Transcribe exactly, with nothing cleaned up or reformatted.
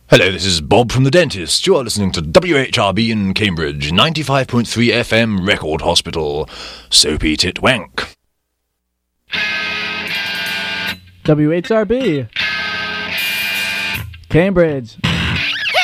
Hello, this is Bob from the Dentist. You are listening to W H R B in Cambridge, ninety-five point three F M Record Hospital. Soapy Tit Wank. W H R B Cambridge.